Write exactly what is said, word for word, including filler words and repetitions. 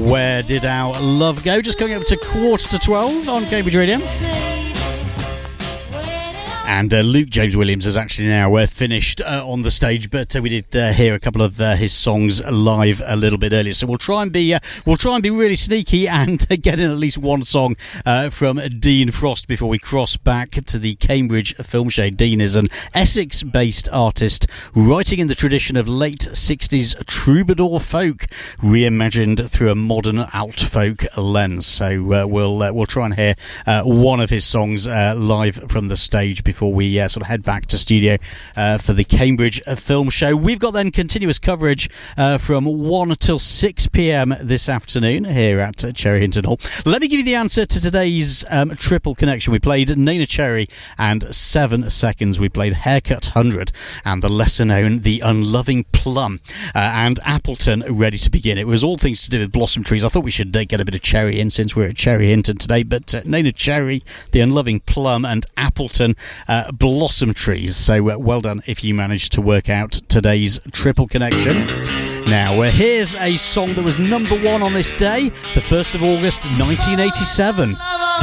Where Did Our Love Go? Just coming up to quarter to twelve on Cambridge Radio. And uh, Luke James Williams is actually now uh, finished uh, on the stage, but uh, we did uh, hear a couple of uh, his songs live a little bit earlier. So we'll try and be uh, we'll try and be really sneaky and uh, get in at least one song uh, from Dean Frost before we cross back to the Cambridge Film Shade. Dean is an Essex-based artist writing in the tradition of late sixties troubadour folk, reimagined through a modern alt folk lens. So uh, we'll uh, we'll try and hear uh, one of his songs uh, live from the stage before. Before we uh, sort of head back to studio uh, for the Cambridge Film Show. We've got then continuous coverage uh, from one till six p.m. this afternoon here at uh, Cherry Hinton Hall. Let me give you the answer to today's um, triple connection. We played Neneh Cherry and Seven Seconds. We played Haircut one hundred and the lesser known The Unloving Plum uh, and Appleton Ready to Begin. It was all things to do with blossom trees. I thought we should uh, get a bit of Cherry in since we're at Cherry Hinton today, but uh, Neneh Cherry, The Unloving Plum and Appleton Uh, blossom trees. So uh, well done if you managed to work out today's triple connection. Now uh, here's a song that was number one on this day, the first of August nineteen eighty-seven.